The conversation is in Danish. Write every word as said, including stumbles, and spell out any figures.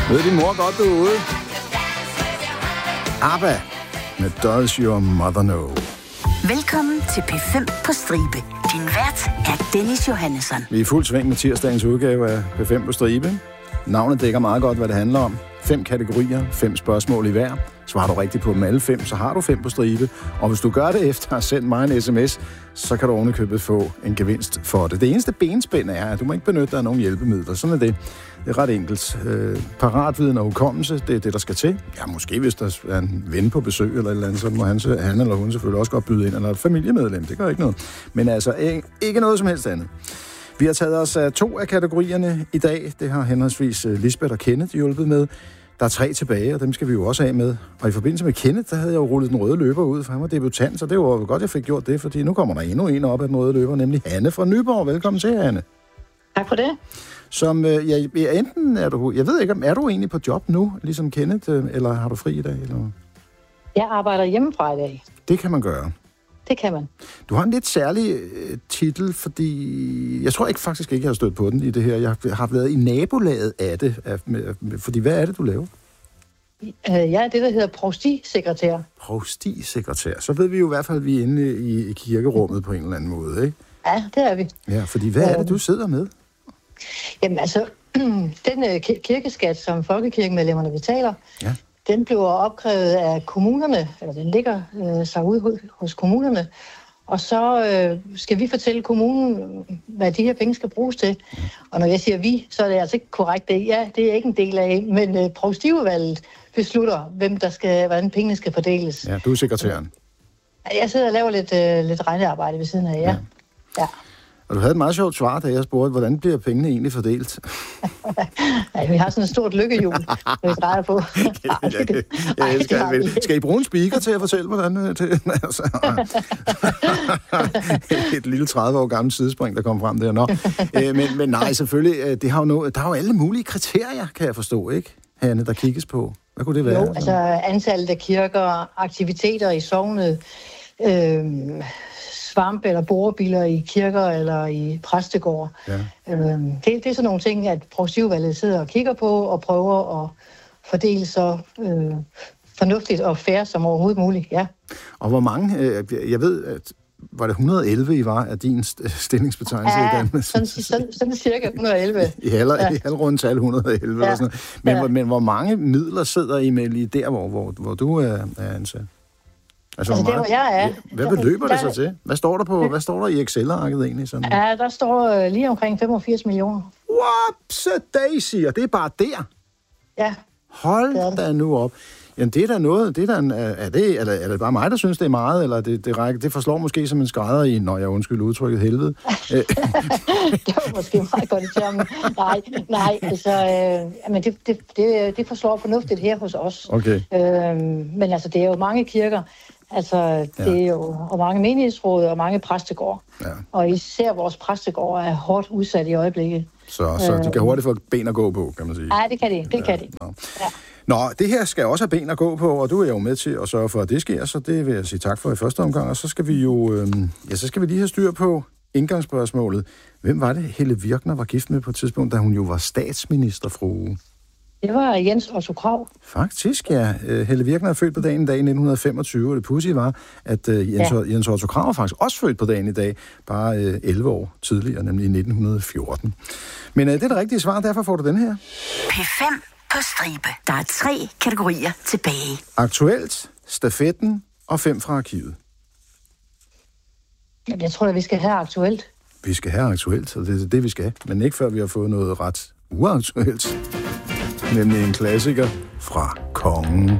Ved din mor godt, du er ude? ABBA med Does Your Mother Know. Velkommen til P fem på stribe. Din vært er Dennis Johannesson. Vi er i fuld sving med tirsdagens udgave af P fem på stribe. Navnet dækker meget godt, hvad det handler om. Fem kategorier, fem spørgsmål i hver. Svarer du rigtigt på dem alle fem, så har du fem på stribe. Og hvis du gør det efter at have sendt mig en sms, så kan du ovenikøbet få en gevinst for det. Det eneste benspænd er, at du må ikke benytte dig af nogen hjælpemidler. Sådan er det. Det er ret enkelt. Øh, paratviden og hukommelse, det er det, der skal til. Ja, måske hvis der er en ven på besøg eller et eller andet, så må han, han eller hun selvfølgelig også godt byde ind, eller et familiemedlem. Det gør ikke noget. Men altså, ikke noget som helst andet. Vi har taget os af to af kategorierne i dag. Det har henholdsvis Lisbeth og Kenneth hjulpet med. Der er tre tilbage, og dem skal vi jo også af med. Og i forbindelse med Kenneth, der havde jeg jo rullet den røde løber ud, for han var debutant, så det var godt, jeg fik gjort det, fordi nu kommer der endnu en op af den røde løber, nemlig Hanne fra Nyborg. Velkommen til, Hanne. Tak for det. Som, øh, ja, enten er du, jeg ved ikke, er du egentlig på job nu, ligesom Kenneth, øh, eller har du fri i dag? Eller? Jeg arbejder hjemmefra i dag. Det kan man gøre. Det kan man. Du har en lidt særlig øh, titel, fordi jeg tror ikke faktisk ikke, jeg har stødt på den i det her. Jeg har været i nabolaget af det, af, med, med, fordi hvad er det, du laver? Jeg er det, der hedder provstisekretær. Provstisekretær. Så ved vi jo i hvert fald, at vi er inde i, i kirkerummet på en eller anden måde, ikke? Ja, det er vi. Ja, fordi hvad er det, du sidder med? Jamen altså, den øh, kirkeskat, som folkekirkemedlemmerne betaler, ja. Den bliver opkrævet af kommunerne, eller den ligger øh, sig ude hos kommunerne, og så øh, skal vi fortælle kommunen, hvad de her penge skal bruges til. Og når jeg siger vi, så er det altså ikke korrekt. Det, ja, det er ikke en del af, men øh, provstiudvalget beslutter, hvem der skal, hvordan pengene skal fordeles. Ja, du er sekretæren. Jeg sidder og laver lidt, øh, lidt regnearbejde ved siden af, ja. ja. ja. Og du havde et meget sjovt svar, da jeg spurgte, hvordan bliver pengene egentlig fordelt? Ja, vi har sådan et stort lykkehjul, vi drejer på. ja, ja, ja, ja, skal, skal I bruge en speaker til at fortælle, hvordan til, altså, et lille tredive år gammelt sidespring, der kom frem der. Nå. Men, men nej, selvfølgelig, det har jo no, der har jo alle mulige kriterier, kan jeg forstå, ikke, Hanne, der kigges på. Hvad kunne det være? Jo, altså antallet af kirker, aktiviteter i sognet, øh, svamp- eller borebiler i kirker eller i præstegård. Ja. Øhm, det, det er sådan nogle ting, at provstiudvalget sidder og kigger på og prøver at fordele så øh, fornuftigt og fair som overhovedet muligt. Ja. Og hvor mange, øh, jeg ved, at var det et hundrede og elleve, I var af din stillingsbetegnelse ja, i Danmark? Sådan, sådan, sådan cirka et hundrede og elleve. I, halv, ja. i halvrundt tal et hundrede og elleve. Ja. Eller sådan. Men, ja. men hvor mange midler sidder I med lige der, hvor, hvor, hvor du er, er ansat? Altså, altså det, hvor jeg er. Hvad beløber det så til? Hvad står der på? Hvad står der i Excel-arket egentlig? Sådan? Ja, der står uh, lige omkring femogfirs millioner. Whoops, Daisy, og det er bare der? Ja. Hold da nu op. Jamen, det er da noget, det er, der, er, det, er, det, er det bare mig, der synes, det er meget, eller det, det, rækker, det forslår måske som en skrædder i, når jeg undskylder udtrykket helvede? Det var måske meget godt i termen. Nej, nej, altså, øh, jamen det, det, det, det forslår fornuftigt her hos os. Okay. Øh, men altså, det er jo mange kirker, altså, det ja. er jo, og mange menighedsråd og mange præstegård. Ja. Og især vores præstegård er hårdt udsat i øjeblikket. Så, så de kan hurtigt få ben at gå på, kan man sige. Nej, det kan de, det ja. kan de. Nå. Ja. Nå, det her skal også have ben at gå på, og du er jo med til at sørge for, at det sker, så det vil jeg sige tak for i første omgang. Og så skal vi jo, øh, ja, så skal vi lige have styr på indgangsspørgsmålet. Hvem var det, Helle Virkner var gift med på et tidspunkt, da hun jo var statsministerfrue? Det var Jens Otto Krag. Faktisk, ja. Helle Virkner er født på dagen i dag i nitten femogtyve, og det pudsige var, at uh, Jens, ja. Jens Otto Krag var faktisk også født på dagen i dag, bare uh, elleve år tidligere, nemlig i nitten fjorten. Men uh, det er det rigtige svar, derfor får du den her. P fem på stribe. Der er tre kategorier tilbage. Aktuelt, stafetten og fem fra arkivet. Jamen, jeg tror, at vi skal have aktuelt. Vi skal have aktuelt, og det er det, vi skal have. Men ikke før vi har fået noget ret uaktuelt. Nemlig en klassiker fra Kongen.